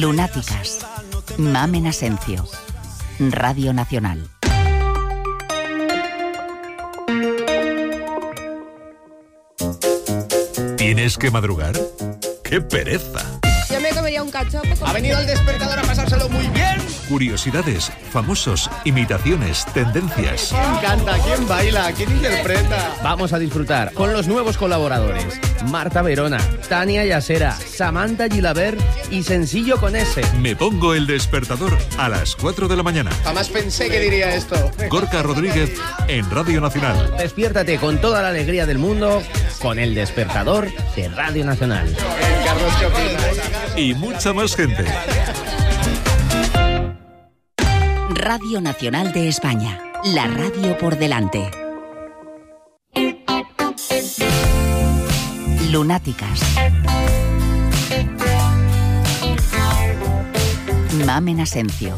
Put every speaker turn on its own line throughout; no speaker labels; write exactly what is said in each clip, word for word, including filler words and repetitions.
Lunáticas. Mamen Asencio. Radio Nacional.
¿Tienes que madrugar? ¡Qué pereza!
Yo me comería un cachopo. Con...
Ha venido el despertador a pasárselo muy bien.
Curiosidades, famosos, imitaciones, tendencias.
¿Quién canta? ¿Quién baila? ¿Quién interpreta?
Vamos a disfrutar con los nuevos colaboradores. Marta Verona, Tania Yasera, Samantha Gilabert y Sencillo con S.
Me pongo el despertador a las cuatro de la mañana.
Jamás pensé que diría esto.
Gorka Rodríguez en Radio Nacional.
Despiértate con toda la alegría del mundo con el despertador de Radio Nacional.
Eh, Carlos, ¿qué opinas?
Y mucha más gente.
Radio Nacional de España. La radio por delante. Lunáticas. Mamen Asencio.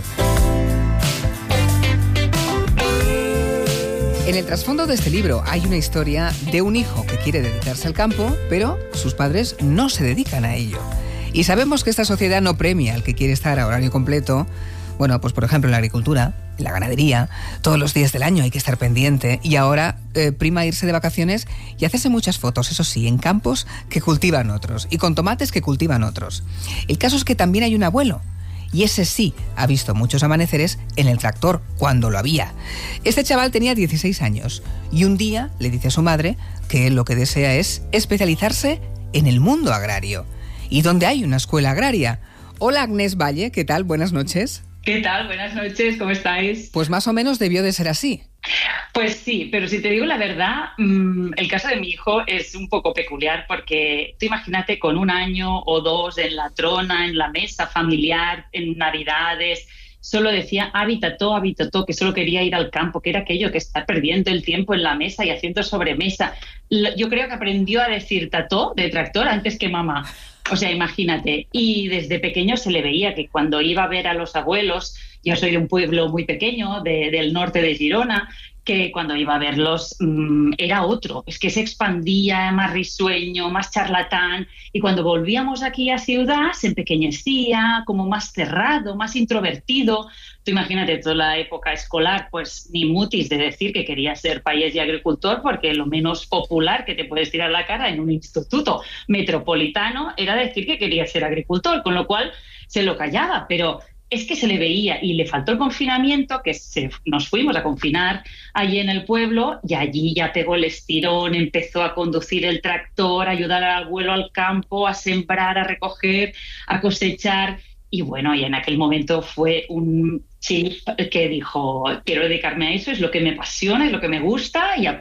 En el trasfondo de este libro hay una historia de un hijo que quiere dedicarse al campo, pero sus padres no se dedican a ello. Y sabemos que esta sociedad no premia al que quiere estar a horario completo. Bueno, pues por ejemplo en la agricultura, en la ganadería, todos los días del año hay que estar pendiente. Y ahora eh, prima irse de vacaciones y hacerse muchas fotos, eso sí, en campos que cultivan otros y con tomates que cultivan otros. El caso es que también hay un abuelo. Y ese sí ha visto muchos amaneceres en el tractor, cuando lo había. Este chaval tenía dieciséis años y un día le dice a su madre que él lo que desea es especializarse en el mundo agrario. Y donde hay una escuela agraria. Hola Agnés Valle, ¿qué tal? Buenas noches.
¿Qué tal? Buenas noches, ¿cómo estáis?
Pues más o menos debió de ser así.
Pues sí, pero si te digo la verdad, mmm, el caso de mi hijo es un poco peculiar porque tú imagínate con un año o dos en la trona, en la mesa familiar, en Navidades, solo decía habitató, habitató, que solo quería ir al campo, que era aquello que estar perdiendo el tiempo en la mesa y haciendo sobremesa. Yo creo que aprendió a decir tató de tractor antes que mamá. O sea, imagínate. Y desde pequeño se le veía que cuando iba a ver a los abuelos, yo soy de un pueblo muy pequeño, de, del norte de Girona, que cuando iba a verlos mmm, era otro. Es que se expandía, más risueño, más charlatán. Y cuando volvíamos aquí a ciudad, se empequeñecía, como más cerrado, más introvertido. Tú imagínate toda la época escolar, pues ni mutis de decir que quería ser payés y agricultor, porque lo menos popular que te puedes tirar la cara en un instituto metropolitano era decir que quería ser agricultor, con lo cual se lo callaba, pero es que se le veía y le faltó el confinamiento, que se, nos fuimos a confinar allí en el pueblo y allí ya pegó el estirón, empezó a conducir el tractor, a ayudar al abuelo al campo, a sembrar, a recoger, a cosechar. Y bueno, y en aquel momento fue un chip que dijo, quiero dedicarme a eso, es lo que me apasiona, es lo que me gusta y a